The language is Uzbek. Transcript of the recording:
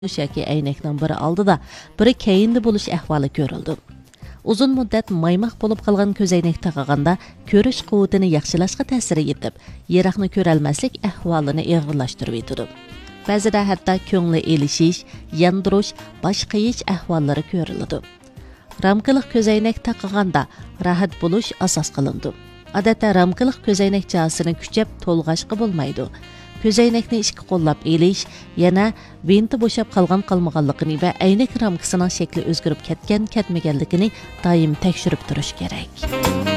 yoki әйнекнең biri oldida, biri keyinda bo'lish ahvoli ko'rildi. Uzun muddat maymoq bo'lib qolgan ko'zoynak taqaganda ko'rish quvvatini yaxshilashga ta'sir etib, yiroqni ko'rolmaslik ahvolini og'irlashtirib etadi. Ba'zida hatto ko'ngli elishish, yandirish, bosh qiyish ahvollari ko'riladi. Ramkaliq ko'zoynak taqaganda rahat bo'lish asos qilindi. Odatda ramkaliq ko'zoynak jihozini kuchab to'lg'ashqa bo'lmaydi. Ko'zoynakni ikki qo'llab elish, yana venti bo'shab qolmaganligini va aynak ramkasining shakli o'zgarib ketmaganligini doim tekshirib turish kerak.